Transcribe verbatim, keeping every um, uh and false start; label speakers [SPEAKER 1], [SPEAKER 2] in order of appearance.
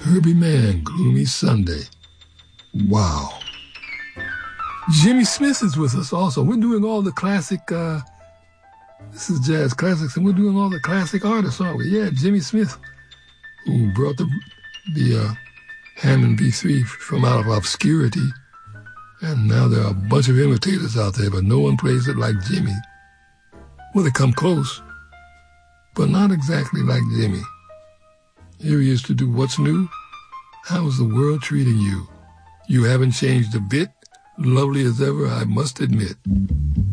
[SPEAKER 1] Herbie Mann, Gloomy Sunday. Wow. Jimmy Smith is with us also. We're doing all the classic, uh, this is jazz classics, and we're doing all the classic artists, aren't we? Yeah, Jimmy Smith, who brought the, the uh, Hammond B three from out of obscurity. And now there are a bunch of imitators out there, but no one plays it like Jimmy. Well, they come close, but not exactly like Jimmy. Here he is to do What's New? How's the world treating you? You haven't changed a bit. Lovely as ever, I must admit.